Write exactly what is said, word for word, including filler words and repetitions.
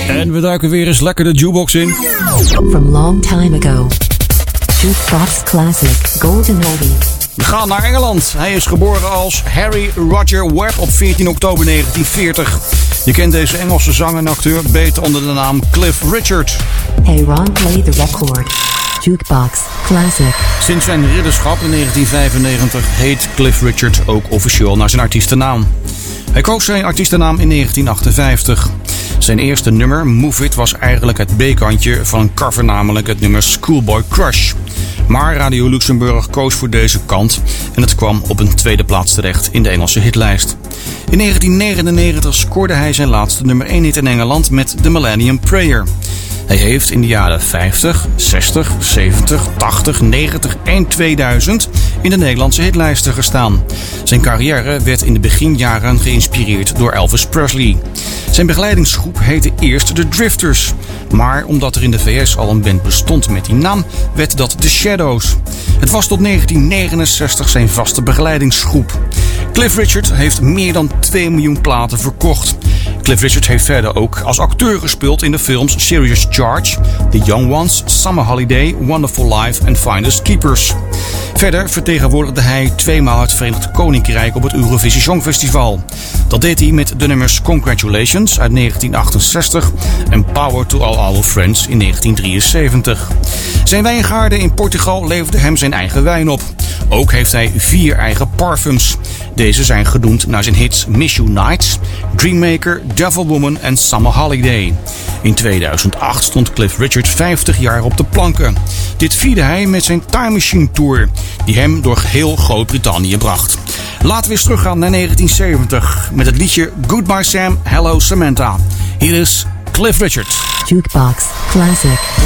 En we duiken weer eens lekker de jukebox in. From long time ago. Jukebox Classic Golden Oldie. We gaan naar Engeland. Hij is geboren als Harry Roger Webb op veertien oktober negentien veertig. Je kent deze Engelse zanger en acteur beter onder de naam Cliff Richard. Hey Ron, play the record. Jukebox Classic. Sinds zijn ridderschap in negentien vijfennegentig heet Cliff Richard ook officieel naar zijn artiestennaam. Hij koos zijn artiestennaam in negentien achtenvijftig. Zijn eerste nummer, Move It, was eigenlijk het B-kantje van een cover, namelijk het nummer Schoolboy Crush. Maar Radio Luxemburg koos voor deze kant en het kwam op een tweede plaats terecht in de Engelse hitlijst. In negentien negenennegentig scoorde hij zijn laatste nummer één hit in Engeland met The Millennium Prayer. Hij heeft in de jaren vijftig, zestig, zeventig, tachtig, negentig en tweeduizend in de Nederlandse hitlijsten gestaan. Zijn carrière werd in de beginjaren geïnspireerd door Elvis Presley. Zijn begeleidingsgroep heette eerst The Drifters. Maar omdat er in de V S al een band bestond met die naam, werd dat The Shadows. Het was tot negentien negenenzestig zijn vaste begeleidingsgroep. Cliff Richard heeft meer dan twee miljoen platen verkocht. Cliff Richard heeft verder ook als acteur gespeeld in de films Serious Charge, The Young Ones, Summer Holiday, Wonderful Life en Finders Keepers. Verder vertegenwoordigde hij tweemaal het Verenigd Koninkrijk op het Eurovisie Songfestival. Dat deed hij met de nummers Congratulations uit negentien achtenzestig en Power to All Our Friends in negentien drieënzeventig. Zijn wijngaarden in Portugal leverden hem zijn eigen wijn op. Ook heeft hij vier eigen parfums. Deze zijn genoemd naar zijn hits Miss You Nights, Dreammaker, Devil Woman en Summer Holiday. In tweeduizend acht stond Cliff Richard vijftig jaar op de planken. Dit vierde hij met zijn Time Machine Tour, die hem door heel Groot-Brittannië bracht. Laten we eens teruggaan naar negentien zeventig met het liedje Goodbye Sam, Hello Samantha. Hier is Cliff Richard. Jukebox Classic.